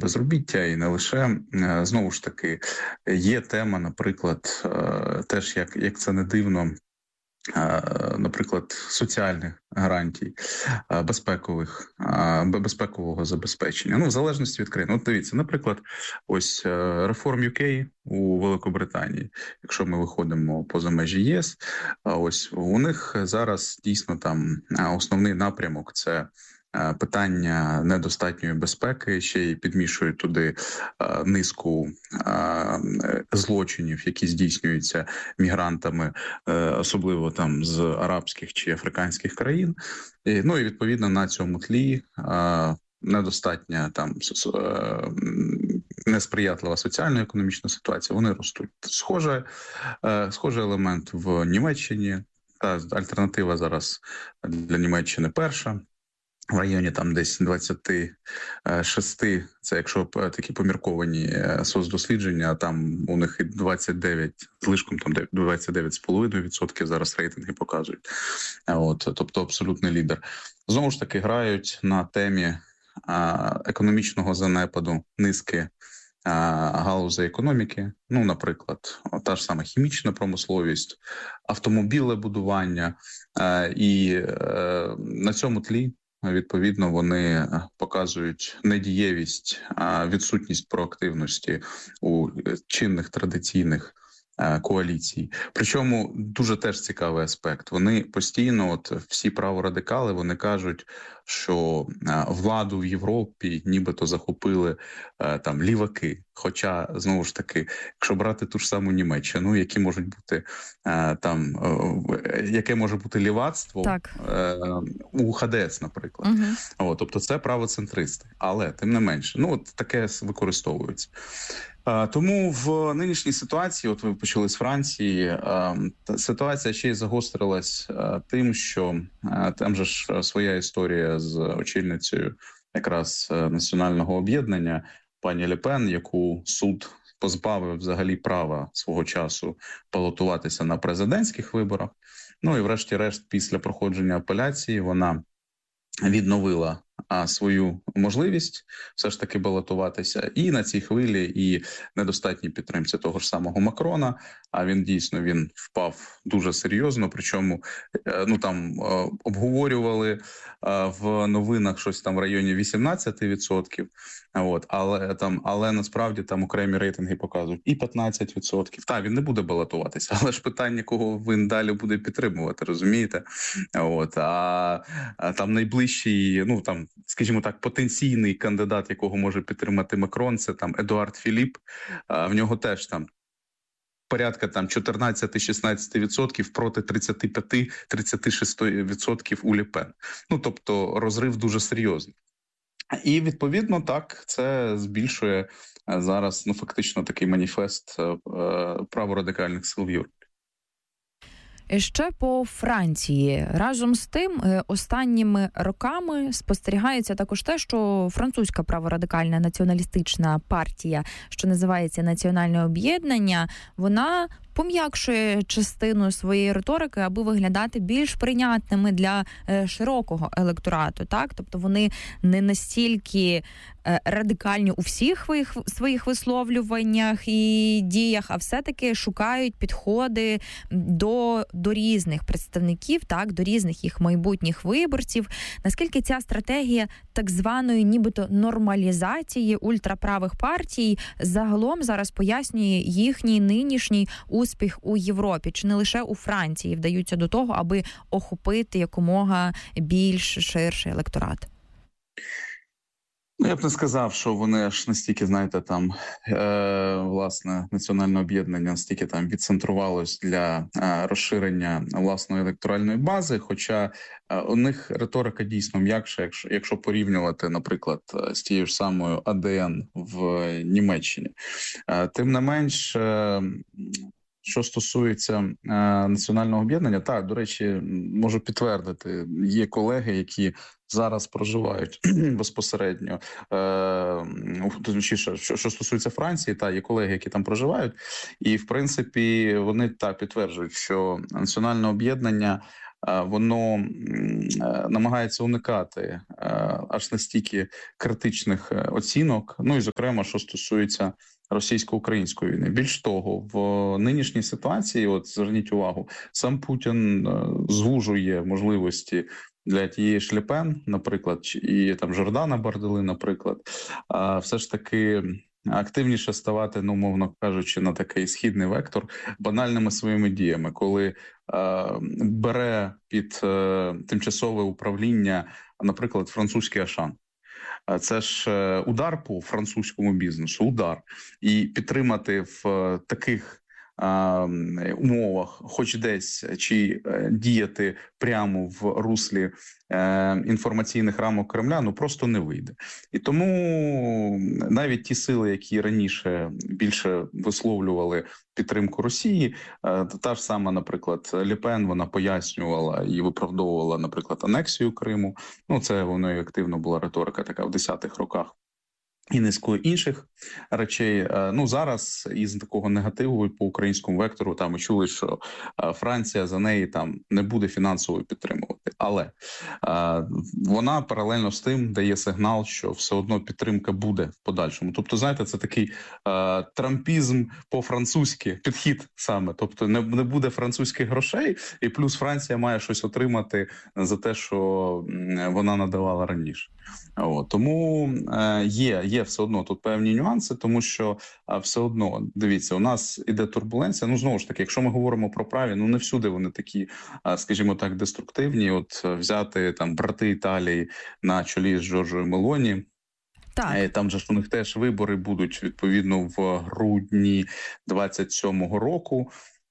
безробіття, і не лише. Знову ж таки, є тема, наприклад, теж, як це не дивно, наприклад, соціальних гарантій, безпекового забезпечення. Ну, в залежності від країни. От дивіться, наприклад, ось Reform UK у Великобританії, якщо ми виходимо поза межі ЄС, ось у них зараз дійсно там основний напрямок – це питання недостатньої безпеки, ще й підмішують туди низку злочинів, які здійснюються мігрантами, особливо там з арабських чи африканських країн. Ну і відповідно на цьому тлі недостатня там несприятлива соціально-економічна ситуація, вони ростуть. Схожий елемент в Німеччині. Та альтернатива зараз для Німеччини перша. В районі там десь 26, це якщо такі помірковані соцдослідження, а там у них і 29, злишком там 29,5% зараз рейтинги показують. Тобто абсолютний лідер. Знову ж таки грають на темі економічного занепаду низки галузей економіки, ну, наприклад, та ж сама хімічна промисловість, автомобілебудування, і на цьому тлі відповідно вони показують недієвість, відсутність проактивності у чинних традиційних коаліцій. Причому дуже теж цікавий аспект. Вони постійно, от всі праворадикали, вони кажуть, що владу в Європі нібито захопили там ліваки. Хоча, знову ж таки, якщо брати ту ж саму Німеччину, які можуть бути там, яке може бути лівацтво у ХДС, наприклад. Тобто це правоцентристи. Але, тим не менше, ну от таке використовується. Тому в нинішній ситуації, от ви почали з Франції, ситуація ще й загострилась тим, що там же ж своя історія з очільницею якраз національного об'єднання, пані Ле Пен, яку суд позбавив взагалі права свого часу балотуватися на президентських виборах. Ну і врешті-решт, після проходження апеляції, вона відновила свою можливість все ж таки балотуватися, і на цій хвилі, і недостатній підтримці того ж самого Макрона, а він впав дуже серйозно, причому ну там обговорювали в новинах щось там в районі 18%, але насправді там окремі рейтинги показують і 15%. Так, він не буде балотуватися, але ж питання, кого він далі буде підтримувати, розумієте? А там найближчий, ну там, скажімо так, потенційний кандидат, якого може підтримати Макрон, це там Едуард Філіп. В нього теж там порядка там 14-16% проти 35-36% у Ле Пен. Ну, тобто розрив дуже серйозний. І, відповідно, так, це збільшує зараз, ну, фактично такий маніфест праворадикальних сил в Європі. Ще по Франції. Разом з тим, останніми роками спостерігається також те, що французька праворадикальна націоналістична партія, що називається «Національне об'єднання», вона пом'якшує частину своєї риторики, аби виглядати більш прийнятними для широкого електорату. Так? Тобто вони не настільки радикальні у всіх своїх висловлюваннях і діях, а все-таки шукають підходи до різних представників, так, до різних їх майбутніх виборців. Наскільки ця стратегія так званої нібито нормалізації ультраправих партій загалом зараз пояснює їхній нинішній успіх у Європі, чи не лише у Франції вдаються до того, аби охопити якомога більш ширший електорат? Ну, я б не сказав, що вони аж настільки, знаєте, там, власне, національне об'єднання настільки там відцентрувалось для розширення власної електоральної бази, хоча у них риторика дійсно м'якша, якщо порівнювати, наприклад, з тією ж самою АДН в Німеччині. Тим не менш, що стосується національного об'єднання, так, до речі, можу підтвердити, є колеги, які зараз проживають безпосередньо, точніше, що стосується Франції, є колеги, які там проживають, і, в принципі, вони так підтверджують, що національне об'єднання воно намагається уникати аж настільки критичних оцінок, ну і зокрема, що стосується російсько-української війни. Більш того, в нинішній ситуації, от зверніть увагу, сам Путін звужує можливості для тієї ж Ле Пен, наприклад, і там Жордана Бардели, наприклад, все ж таки активніше ставати, ну, мовно кажучи, на такий східний вектор банальними своїми діями, коли бере під тимчасове управління, наприклад, французький Ашан. Це ж удар по французькому бізнесу, удар. І підтримати в таких умовах, хоч десь, чи діяти прямо в руслі інформаційних рамок Кремля, ну просто не вийде. І тому навіть ті сили, які раніше більше висловлювали підтримку Росії, та ж сама, наприклад, Ле Пен, вона пояснювала і виправдовувала, наприклад, анексію Криму. Ну, це воно і активно була риторика така в 10-х роках. І низкою інших речей. Ну, зараз із такого негативу по українському вектору там ми чули, що Франція за неї там не буде фінансово підтримувати. Але вона паралельно з тим дає сигнал, що все одно підтримка буде в подальшому. Тобто, знаєте, це такий трампізм по-французьки, підхід саме. Тобто не буде французьких грошей, і плюс Франція має щось отримати за те, що вона надавала раніше. От, тому є все одно тут певні нюанси, тому що все одно, дивіться, у нас іде турбуленція. Ну, знову ж таки, якщо ми говоримо про праві, ну не всюди вони такі, скажімо так, деструктивні. От взяти там брати Італії на чолі з Джорджою Мелоні. Так. Там же ж у них теж вибори будуть, відповідно, в грудні 27-го року.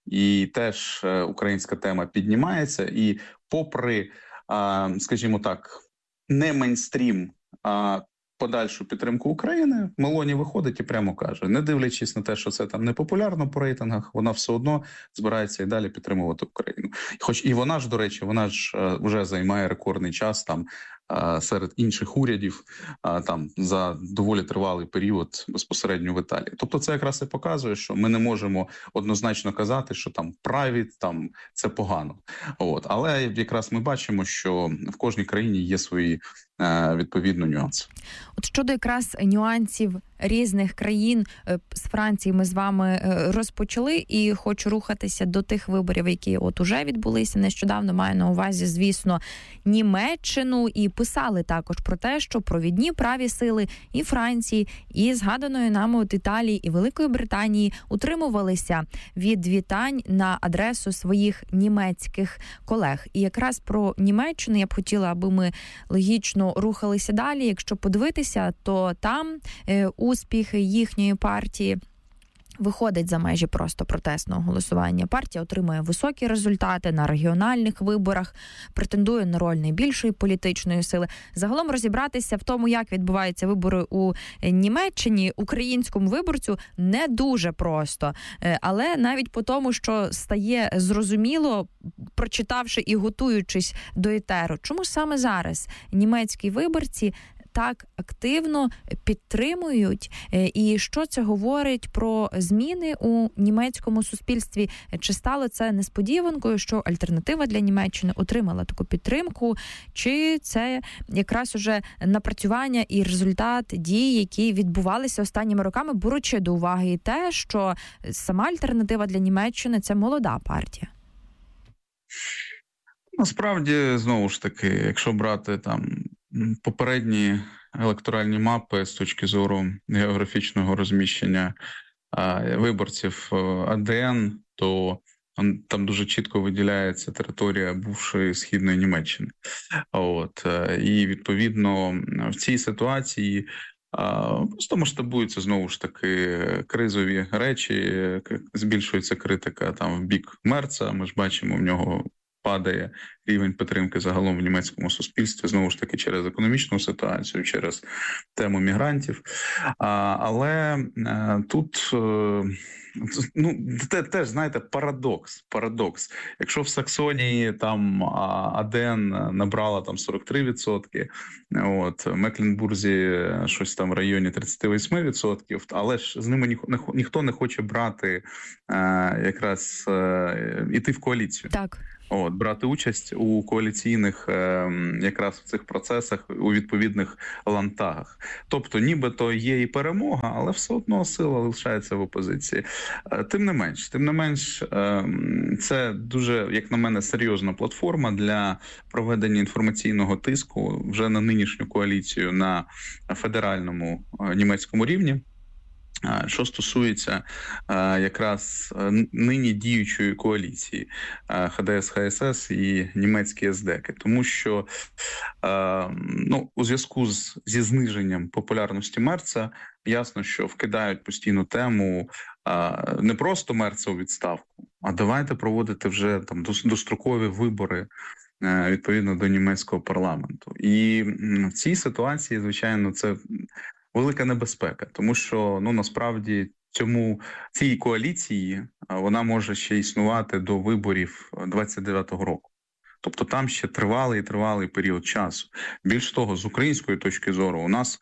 І теж українська тема піднімається. І попри, скажімо так, не мейнстрім, а подальшу підтримку України, Мелоні виходить і прямо каже, не дивлячись на те, що це там не популярно по рейтингах, вона все одно збирається і далі підтримувати Україну. Хоч і вона ж, до речі, вона ж вже займає рекордний час там серед інших урядів там за доволі тривалий період безпосередньо в Італії. Тобто це якраз і показує, що ми не можемо однозначно казати, що там праві, там це погано. От. Але якраз ми бачимо, що в кожній країні є свої відповідно нюанси. От щодо якраз нюансів різних країн, з Франції ми з вами розпочали і хочу рухатися до тих виборів, які от уже відбулися нещодавно, маю на увазі, звісно, Німеччину, і писали також про те, що провідні праві сили і Франції, і згаданої нами от Італії, і Великої Британії утримувалися від вітань на адресу своїх німецьких колег. І якраз про Німеччину я б хотіла, аби ми логічно рухалися далі. Якщо подивитися, то там успіх їхньої партії виходить за межі просто протестного голосування. Партія отримує високі результати на регіональних виборах, претендує на роль найбільшої політичної сили. Загалом розібратися в тому, як відбуваються вибори у Німеччині, українському виборцю не дуже просто. Але навіть по тому, що стає зрозуміло, прочитавши і готуючись до етеру, чому саме зараз німецькі виборці так активно підтримують, і що це говорить про зміни у німецькому суспільстві? Чи стало це несподіванкою, що альтернатива для Німеччини отримала таку підтримку, чи це якраз уже напрацювання і результат дій, які відбувалися останніми роками, беручи до уваги і те, що сама альтернатива для Німеччини – це молода партія? Насправді, знову ж таки, якщо брати там попередні електоральні мапи з точки зору географічного розміщення виборців АДН, то там дуже чітко виділяється територія бувшої Східної Німеччини. От. І, відповідно, в цій ситуації просто масштабуються, знову ж таки, кризові речі, збільшується критика там в бік Мерца, ми ж бачимо, в нього падає рівень підтримки загалом в німецькому суспільстві, знову ж таки, через економічну ситуацію, через тему мігрантів. Але тут, ну, теж, знаєте, парадокс. Якщо в Саксонії там АДН набрала там 43%, от, в Мекленбурзі щось там в районі 38%, але ж з ними ніхто не хоче брати якраз іти в коаліцію. Так. брати участь у коаліційних якраз в цих процесах у відповідних лантагах. Тобто, нібито є і перемога, але все одно сила лишається в опозиції. Тим не менш, це дуже, як на мене, серйозна платформа для проведення інформаційного тиску вже на нинішню коаліцію на федеральному німецькому рівні. Що стосується якраз нині діючої коаліції ХДС-ХСС і німецькі СДЕКи, тому що у зв'язку зі зниженням популярності Мерца ясно, що вкидають постійну тему не просто Мерца у відставку, а давайте проводити вже там дострокові вибори відповідно до німецького парламенту. І в цій ситуації, звичайно, це велика небезпека, тому що насправді цій коаліції вона може ще існувати до виборів 29-го року. Тобто там ще тривалий період часу. Більш того, з української точки зору, у нас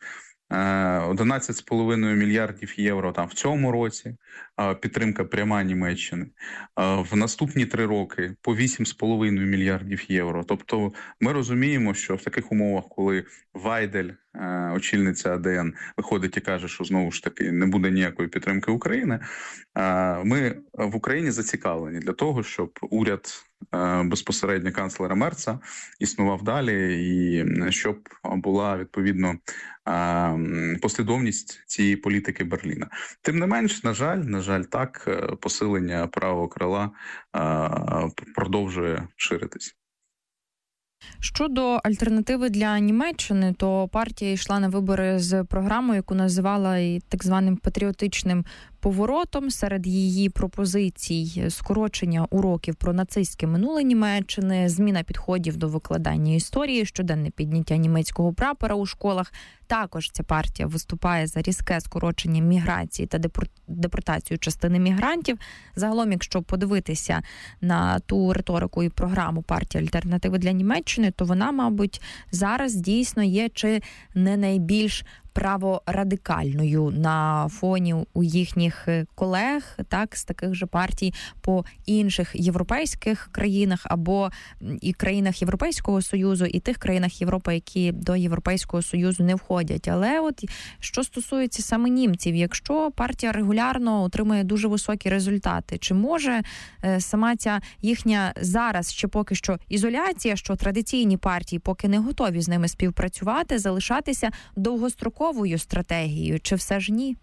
11,5 мільярдів євро там в цьому році, підтримка пряма Німеччини. В наступні 3 роки по 8,5 мільярдів євро. Тобто ми розуміємо, що в таких умовах, коли Вайдель, очільниця АДН, виходить і каже, що знову ж таки не буде ніякої підтримки України, ми в Україні зацікавлені для того, щоб уряд безпосередньо канцлера Мерца існував далі, і щоб була відповідно послідовність цієї політики Берліна. Тим не менш, на жаль, так, посилення правого крила продовжує ширитись. Щодо альтернативи для Німеччини, то партія йшла на вибори з програмою, яку називала і так званим патріотичним поворотом. Серед її пропозицій скорочення уроків про нацистське минуле Німеччини, зміна підходів до викладання історії, щоденне підняття німецького прапора у школах. Також ця партія виступає за різке скорочення міграції та депортацію частини мігрантів. Загалом, якщо подивитися на ту риторику і програму партії альтернативи для Німеччини, то вона, мабуть, зараз дійсно є чи не найбільш праворадикальною на фоні у їхніх колег, так, з таких же партій по інших європейських країнах або і країнах Європейського Союзу, і тих країнах Європи, які до Європейського Союзу не входять. Але от що стосується саме німців, якщо партія регулярно отримує дуже високі результати, чи може сама ця їхня зараз ще поки що ізоляція, що традиційні партії поки не готові з ними співпрацювати, залишатися довгостроковою стратегією, чи все ж ні?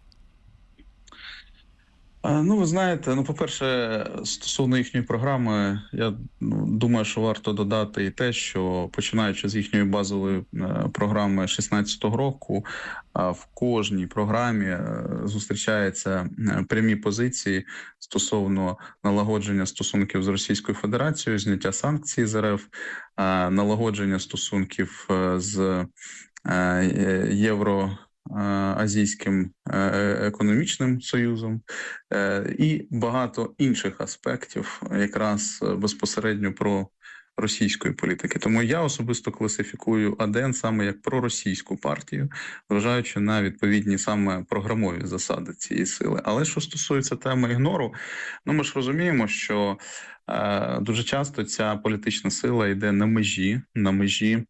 Ви знаєте, по-перше, стосовно їхньої програми, я думаю, що варто додати і те, що починаючи з їхньої базової програми 16-го року, в кожній програмі зустрічаються прямі позиції стосовно налагодження стосунків з Російською Федерацією, зняття санкцій з РФ, налагодження стосунків з Євроазійським економічним союзом і багато інших аспектів якраз безпосередньо про російської політики. Тому я особисто класифікую АДН саме як проросійську партію, вважаючи на відповідні саме програмові засади цієї сили. Але що стосується теми ігнору, ми ж розуміємо, що дуже часто ця політична сила йде на межі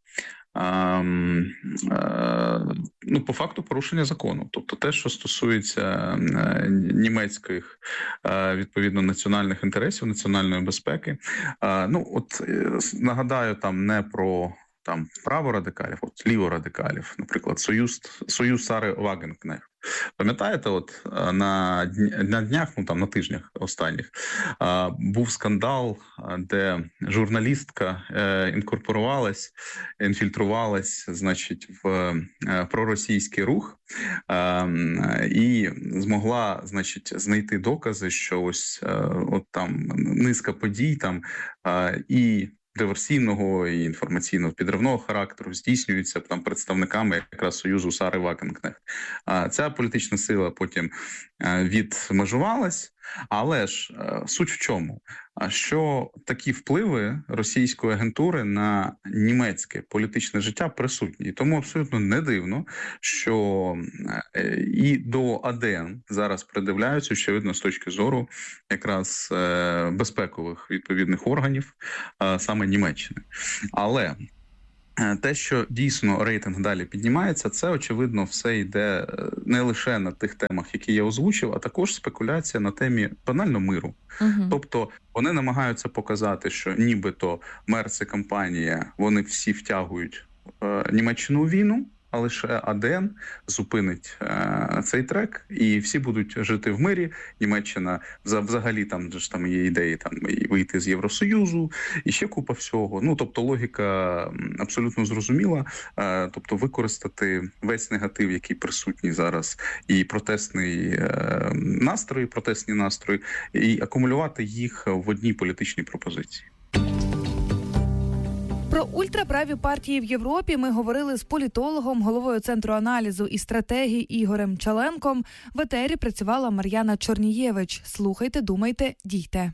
по факту порушення закону. Тобто те, що стосується німецьких, відповідно, національних інтересів, національної безпеки. Нагадаю, там не про праворадикалів, ліворадикалів, наприклад, Союз Сари Вагенкнехт. Пам'ятаєте, на днях, на тижнях останніх, був скандал, де журналістка інфільтрувалась, в проросійський рух і змогла, знайти докази, що низка подій і диверсійного і інформаційно-підривного характеру здійснюються представниками якраз Союзу Сари Вагенкнехт. Ця політична сила потім відмежувалась, Але ж суть в чому? Що такі впливи російської агентури на німецьке політичне життя присутні. І тому абсолютно не дивно, що і до АДН зараз придивляються, очевидно, з точки зору якраз безпекових відповідних органів саме Німеччини. Але те, що дійсно рейтинг далі піднімається, це, очевидно, все йде не лише на тих темах, які я озвучив, а також спекуляція на темі банально миру. Тобто вони намагаються показати, що нібито Мерц і компанія, вони всі втягують Німеччину у війну, а лише АДН зупинить цей трек, і всі будуть жити в мирі. Німеччина взагалі там є ідеї там і вийти з Євросоюзу, і ще купа всього. Ну, тобто логіка абсолютно зрозуміла. Тобто використати весь негатив, який присутній зараз, і протестні настрої, і акумулювати їх в одній політичній пропозиції. Про ультраправі партії в Європі ми говорили з політологом, головою Центру аналізу і стратегії Ігорем Чаленком. В етері працювала Мар'яна Чорнієвич. Слухайте, думайте, дійте.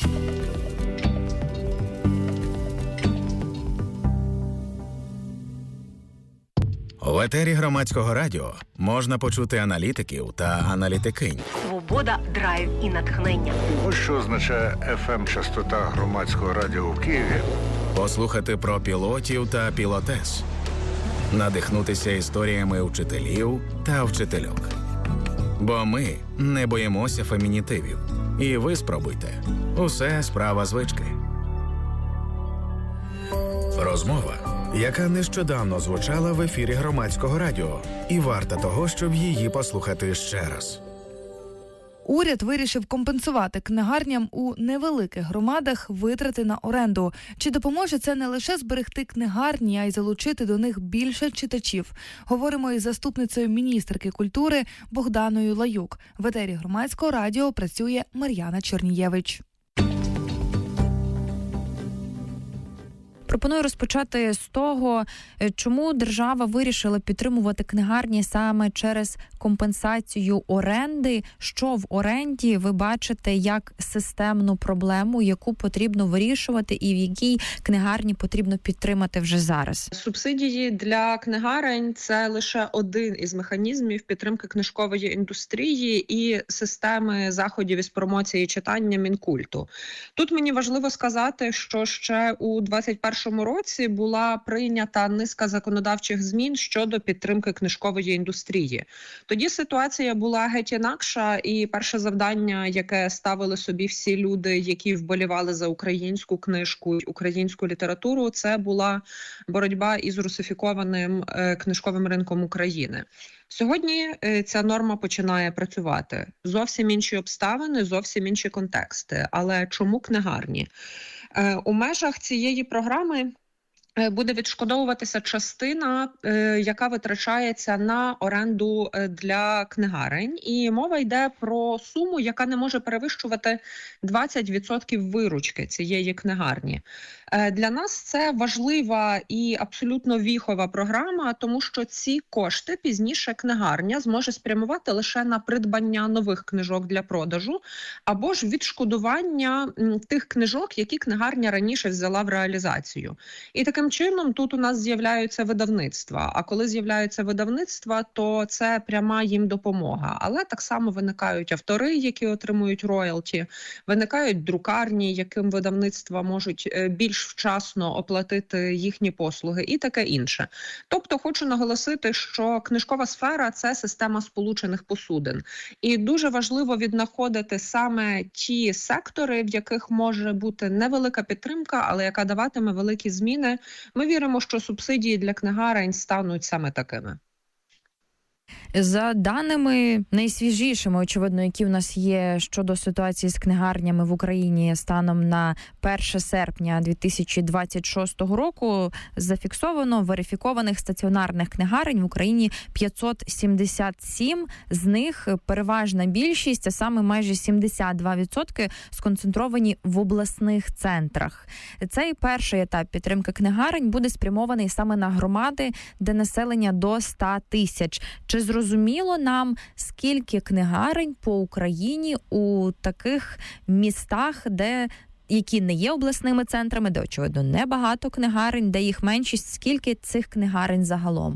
В етері Громадського радіо можна почути аналітиків та аналітикинь. Свобода, драйв і натхнення. Ось що означає FM-частота Громадського радіо в Києві. Послухати про пілотів та пілотес. Надихнутися історіями вчителів та вчительок. Бо ми не боїмося фемінітивів. І ви спробуйте. Усе справа звички. Розмова, яка нещодавно звучала в ефірі Громадського радіо, і варта того, щоб її послухати ще раз. Уряд вирішив компенсувати книгарням у невеликих громадах витрати на оренду. Чи допоможе це не лише зберегти книгарні, а й залучити до них більше читачів? Говоримо із заступницею міністерки культури Богданою Лаюк. В етері Громадського радіо працює Мар'яна Чорнієвич. Пропоную розпочати з того, чому держава вирішила підтримувати книгарні саме через компенсацію оренди. Що в оренді ви бачите як системну проблему, яку потрібно вирішувати і в якій книгарні потрібно підтримати вже зараз? Субсидії для книгарень – це лише один із механізмів підтримки книжкової індустрії і системи заходів із промоції читання Мінкульту. Тут мені важливо сказати, що ще у 2021 році була прийнята низка законодавчих змін щодо підтримки книжкової індустрії. Тоді ситуація була геть інакша, і перше завдання, яке ставили собі всі люди, які вболівали за українську книжку і українську літературу, це була боротьба із русифікованим книжковим ринком України. Сьогодні ця норма починає працювати. Зовсім інші обставини, зовсім інші контексти. Але чому книгарні? У межах цієї програми буде відшкодовуватися частина, яка витрачається на оренду для книгарень. І мова йде про суму, яка не може перевищувати 20% виручки цієї книгарні. Для нас це важлива і абсолютно віхова програма, тому що ці кошти пізніше книгарня зможе спрямувати лише на придбання нових книжок для продажу або ж відшкодування тих книжок, які книгарня раніше взяла в реалізацію. І таким чином тут у нас з'являються видавництва. А коли з'являються видавництва, то це пряма їм допомога. Але так само виникають автори, які отримують роялті, виникають друкарні, яким видавництва можуть більш вчасно оплатити їхні послуги і таке інше. Тобто хочу наголосити, що книжкова сфера – це система сполучених посудин. І дуже важливо віднаходити саме ті сектори, в яких може бути невелика підтримка, але яка даватиме великі зміни. Ми віримо, що субсидії для книгарень стануть саме такими. За даними найсвіжішими, очевидно, які в нас є щодо ситуації з книгарнями в Україні станом на 1 серпня 2026 року, зафіксовано верифікованих стаціонарних книгарень в Україні 577, з них переважна більшість, а саме майже 72% сконцентровані в обласних центрах. Цей перший етап підтримки книгарень буде спрямований саме на громади, де населення до 100 тисяч. Чи зрозуміло нам, скільки книгарень по Україні у таких містах, які не є обласними центрами, де, очевидно, небагато книгарень, де їх меншість. Скільки цих книгарень загалом?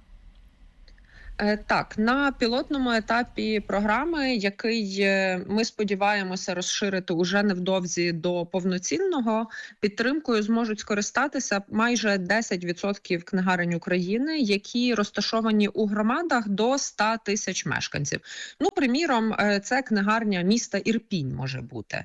Так, на пілотному етапі програми, який ми сподіваємося розширити уже невдовзі до повноцінного, підтримкою зможуть скористатися майже 10% книгарень України, які розташовані у громадах до 100 тисяч мешканців. Ну, приміром, це книгарня міста Ірпінь може бути.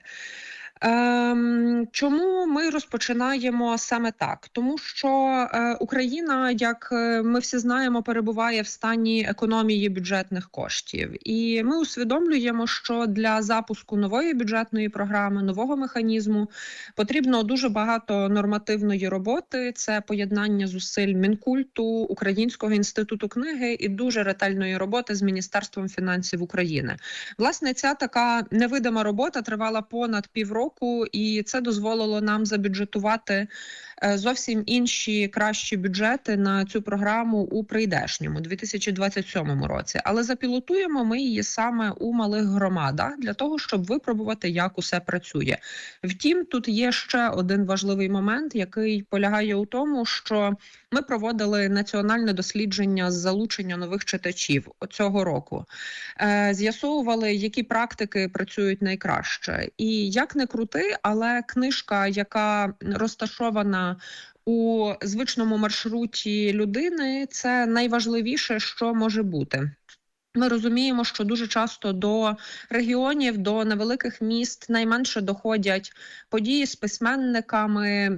Чому ми розпочинаємо саме так? Тому що Україна, як ми всі знаємо, перебуває в стані економії бюджетних коштів. І ми усвідомлюємо, що для запуску нової бюджетної програми, нового механізму потрібно дуже багато нормативної роботи. Це поєднання зусиль Мінкульту, Українського інституту книги і дуже ретельної роботи з Міністерством фінансів України. Власне, ця така невидима робота тривала понад півроку, і це дозволило нам забюджетувати зовсім інші кращі бюджети на цю програму у прийдешньому 2027 році. Але запілотуємо ми її саме у малих громадах для того, щоб випробувати, як усе працює. Втім, тут є ще один важливий момент, який полягає у тому, що ми проводили національне дослідження з залучення нових читачів цього року. З'ясовували, які практики працюють найкраще. І як не крути, але книжка, яка розташована у звичному маршруті людини, це найважливіше, що може бути. Ми розуміємо, що дуже часто до регіонів, до невеликих міст найменше доходять події з письменниками,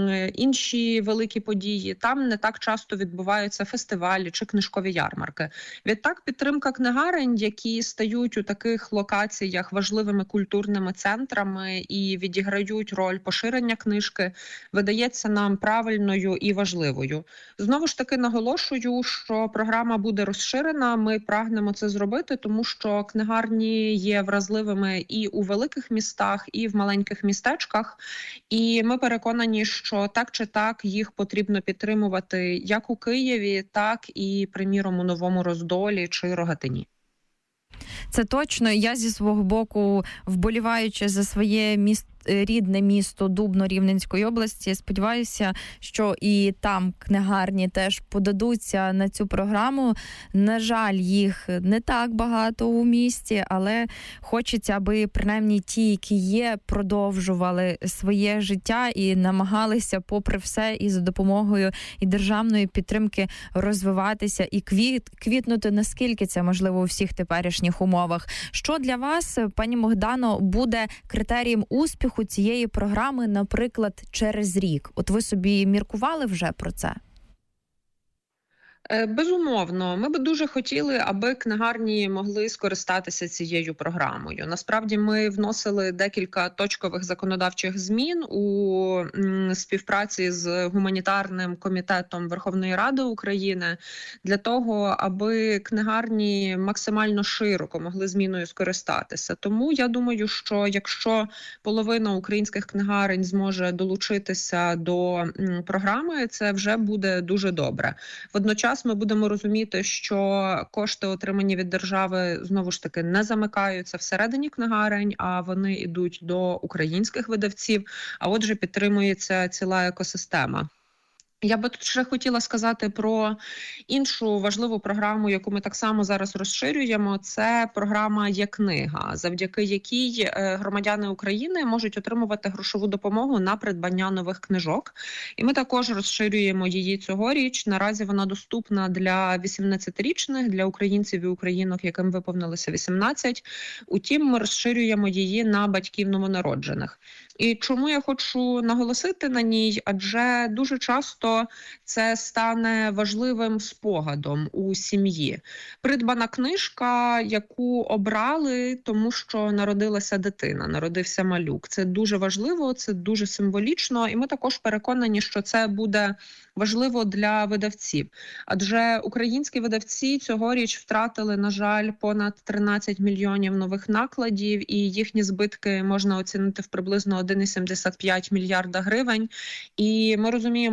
інші великі події. Там не так часто відбуваються фестивалі чи книжкові ярмарки. Відтак підтримка книгарень, які стають у таких локаціях важливими культурними центрами і відіграють роль поширення книжки, видається нам правильною і важливою. Знову ж таки наголошую, що програма буде розширена, ми прагнемо це зробити, тому що книгарні є вразливими і у великих містах, і в маленьких містечках. І ми переконані, що так чи так їх потрібно підтримувати як у Києві, так і, приміром, у Новому Роздолі чи Рогатині. Це точно. Я зі свого боку, вболіваючи за своє рідне місто Дубно Рівненської області, сподіваюся, що і там книгарні теж подадуться на цю програму. На жаль, їх не так багато у місті, але хочеться, аби принаймні ті, які є, продовжували своє життя і намагалися попри все і за допомогою і державної підтримки розвиватися і квітнути, наскільки це можливо у всіх теперішніх умовах. Що для вас, пані Богдано, буде критерієм успіху цієї програми, наприклад, через рік? От ви собі міркували вже про це? Безумовно, ми би дуже хотіли, аби книгарні могли скористатися цією програмою. Насправді ми вносили декілька точкових законодавчих змін у співпраці з гуманітарним комітетом Верховної Ради України для того, аби книгарні максимально широко могли зміною скористатися. Тому я думаю, що якщо половина українських книгарень зможе долучитися до програми, це вже буде дуже добре. Водночас ми будемо розуміти, що кошти, отримані від держави, знову ж таки не замикаються всередині книгарень, а вони йдуть до українських видавців, а отже підтримується ціла екосистема. Я би тут ще хотіла сказати про іншу важливу програму, яку ми так само зараз розширюємо. Це програма «Є-книга», завдяки якій громадяни України можуть отримувати грошову допомогу на придбання нових книжок. І ми також розширюємо її цьогоріч. Наразі вона доступна для 18-річних, для українців і українок, яким виповнилося 18. Утім, ми розширюємо її на батьків новонароджених. І чому я хочу наголосити на ній? Адже дуже часто це стане важливим спогадом у сім'ї. Придбана книжка, яку обрали, тому що народилася дитина, народився малюк. Це дуже важливо, це дуже символічно, і ми також переконані, що це буде важливо для видавців. Адже українські видавці цьогоріч втратили, на жаль, понад 13 мільйонів нових накладів, і їхні збитки можна оцінити в приблизно 1,75 мільярда гривень. І ми розуміємо, що кожен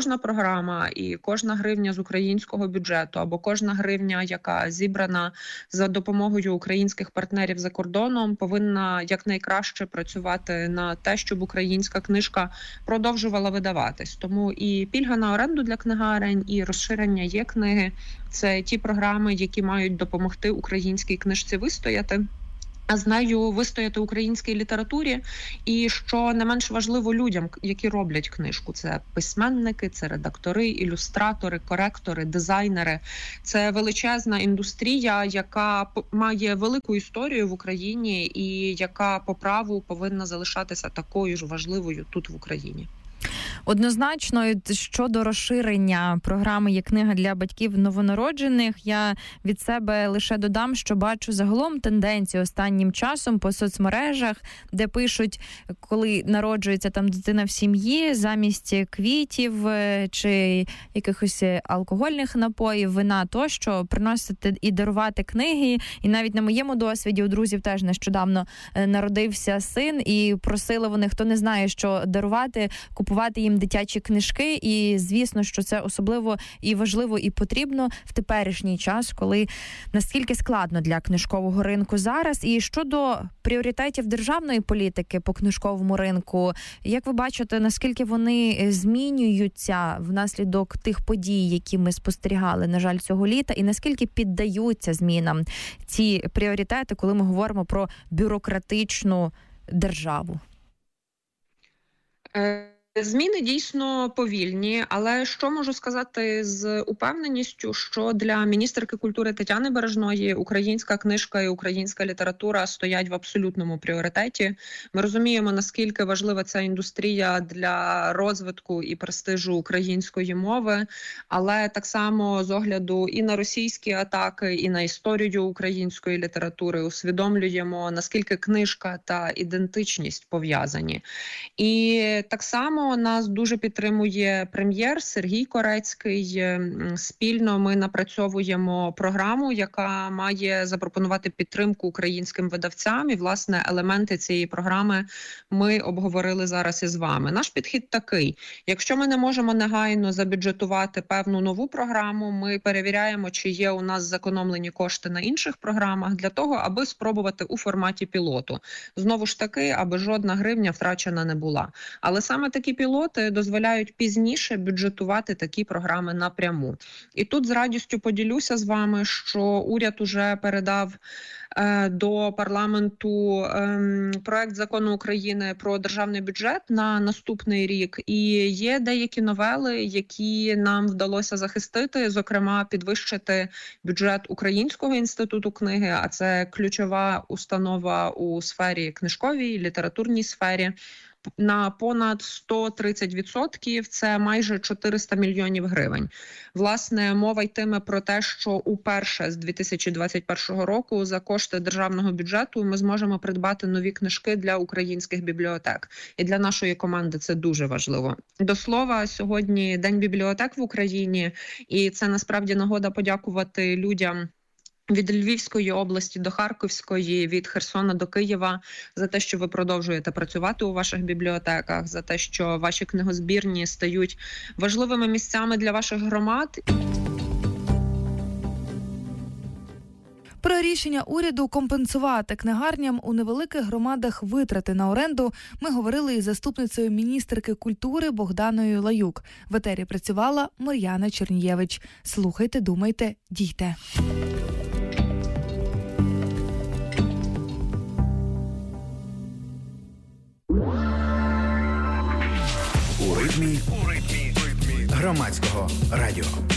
кожна програма і кожна гривня з українського бюджету або кожна гривня, яка зібрана за допомогою українських партнерів за кордоном, повинна якнайкраще працювати на те, щоб українська книжка продовжувала видаватись. Тому і пільга на оренду для книгарень, і розширення є-книги – це ті програми, які мають допомогти українській книжці вистояти, а з нею вистояти українській літературі. І, що не менш важливо, людям, які роблять книжку. Це письменники, це редактори, ілюстратори, коректори, дизайнери. Це величезна індустрія, яка має велику історію в Україні і яка по праву повинна залишатися такою ж важливою тут в Україні. Однозначно, щодо розширення програми «Є-книга» для батьків новонароджених, я від себе лише додам, що бачу загалом тенденцію останнім часом по соцмережах, де пишуть, коли народжується там дитина в сім'ї, замість квітів чи якихось алкогольних напоїв, вина тощо, приносити і дарувати книги. І навіть на моєму досвіді у друзів теж нещодавно народився син, і просили вони, хто не знає, що дарувати, купувати їм дитячі книжки, і звісно, що це особливо і важливо, і потрібно в теперішній час, коли наскільки складно для книжкового ринку зараз. І щодо пріоритетів державної політики по книжковому ринку, як ви бачите, наскільки вони змінюються внаслідок тих подій, які ми спостерігали, на жаль, цього літа, і наскільки піддаються змінам ці пріоритети, коли ми говоримо про бюрократичну державу? Зміни дійсно повільні, але що можу сказати з упевненістю, що для міністерки культури Тетяни Бережної українська книжка і українська література стоять в абсолютному пріоритеті. Ми розуміємо, наскільки важлива ця індустрія для розвитку і престижу української мови, але так само з огляду і на російські атаки, і на історію української літератури усвідомлюємо, наскільки книжка та ідентичність пов'язані. І так само нас дуже підтримує прем'єр Сергій Корецький. Спільно ми напрацьовуємо програму, яка має запропонувати підтримку українським видавцям. І, власне, елементи цієї програми ми обговорили зараз із вами. Наш підхід такий. Якщо ми не можемо негайно забюджетувати певну нову програму, ми перевіряємо, чи є у нас зекономлені кошти на інших програмах для того, аби спробувати у форматі пілоту. Знову ж таки, аби жодна гривня втрачена не була. Але саме такі пілоти дозволяють пізніше бюджетувати такі програми напряму. І тут з радістю поділюся з вами, що уряд уже передав до парламенту проект закону України про державний бюджет на наступний рік. І є деякі новели, які нам вдалося захистити, зокрема підвищити бюджет Українського інституту книги, а це ключова установа у сфері книжковій, літературній сфері, на понад 130%, це майже 400 мільйонів гривень. Власне, мова йтиме про те, що уперше з 2021 року за кошти державного бюджету ми зможемо придбати нові книжки для українських бібліотек. І для нашої команди це дуже важливо. До слова, сьогодні День бібліотек в Україні, і це насправді нагода подякувати людям від Львівської області до Харківської, від Херсона до Києва за те, що ви продовжуєте працювати у ваших бібліотеках, за те, що ваші книгозбірні стають важливими місцями для ваших громад. Про рішення уряду компенсувати книгарням у невеликих громадах витрати на оренду ми говорили із заступницею міністерки культури Богданою Лаюк. В етері працювала Мар'яна Чернієвич. Слухайте, думайте, дійте. У ритмі громадського радіо.